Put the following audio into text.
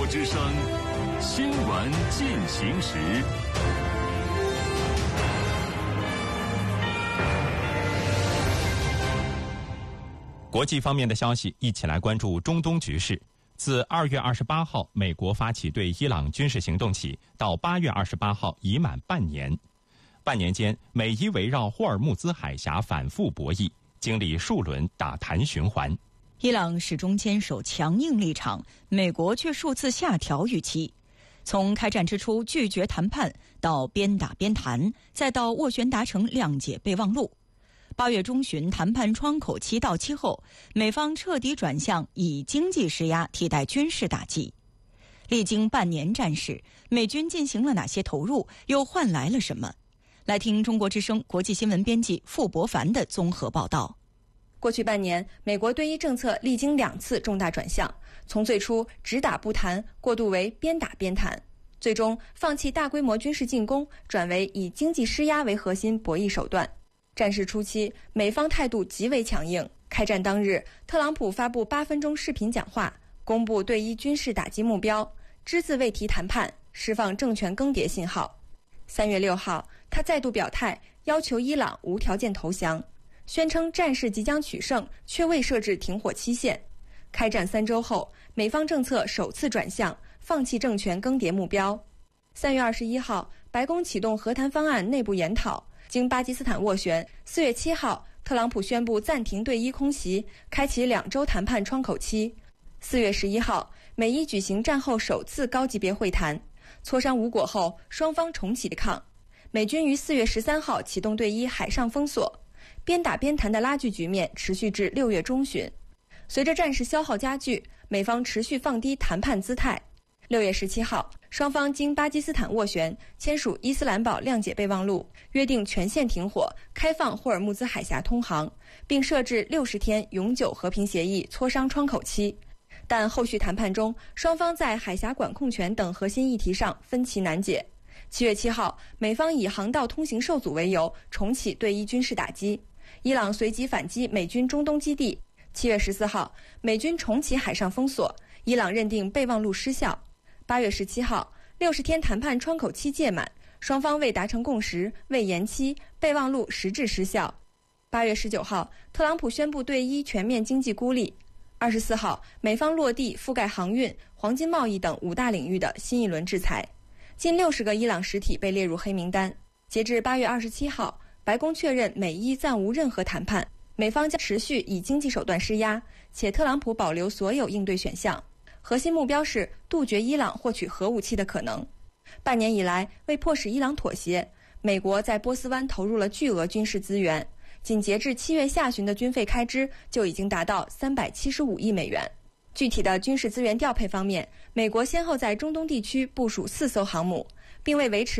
之声新闻进行时。国际方面的消息，一起来关注中东局势。自2月28号美国发起对伊朗军事行动起，到8月28号已满半年。半年间，美伊围绕霍尔木兹海峡反复博弈，经历数轮打谈循环。 伊朗始终坚守强硬立场，美国却数次下调预期。从开战之初拒绝谈判，到边打边谈，再到斡旋达成谅解备忘录。8月中旬谈判窗口期到期后，美方彻底转向以经济施压替代军事打击。历经半年战事，美军进行了哪些投入，又换来了什么？来听中国之声国际新闻编辑傅博凡的综合报道。 过去半年，美国对伊政策历经2次重大转向，从最初只打不谈，过渡为边打边谈，最终放弃大规模军事进攻，转为以经济施压为核心博弈手段。战事初期，美方态度极为强硬。开战当日，特朗普发布8分钟视频讲话，公布对伊军事打击目标，只字未提谈判，释放政权更迭信号。3月6号，他再度表态，要求伊朗无条件投降，宣称战事即将取胜，却未设置停火期限。开战3周后，美方政策首次转向，放弃政权更迭目标。3月21号，白宫启动和谈方案内部研讨，经巴基斯坦斡旋，4月7号，特朗普宣布暂停对伊空袭，开启2周谈判窗口期。4月11号，美伊举行战后首次高级别会谈，磋商无果后，双方重启对抗。美军于4月13号启动对伊海上封锁，边打边谈的拉锯局面持续至6月中旬。随着战事消耗加剧，美方持续放低谈判姿态。6月17号，双方经巴基斯坦斡旋，签署伊斯兰堡谅解备忘录，约定全线停火，开放霍尔木兹海峡通航，并设置60天永久和平协议磋商窗口期。但后续谈判中，双方在海峡管控权等核心议题上分歧难解。7月7号，美方以航道通行受阻为由，重启对伊军事打击。伊朗随即反击美军中东基地。7月14号，美军重启海上封锁，伊朗认定备忘录失效。8月17号，60天谈判窗口期届满，双方未达成共识，未延期，备忘录实质失效。8月19号，特朗普宣布对伊全面经济孤立。24号，美方落地覆盖航运、黄金贸易等5大领域的新一轮制裁，近60个伊朗实体被列入黑名单。截至8月27号，白宫确认美伊暂无任何谈判，美方将持续以经济手段施压，且特朗普保留所有应对选项。核心目标是杜绝伊朗获取核武器的可能。半年以来，为迫使伊朗妥协，美国在波斯湾投入了巨额军事资源，仅截至7月下旬的军费开支就已经达到375亿美元。具体的军事资源调配方面，美国先后在中东地区部署4艘航母，并为维持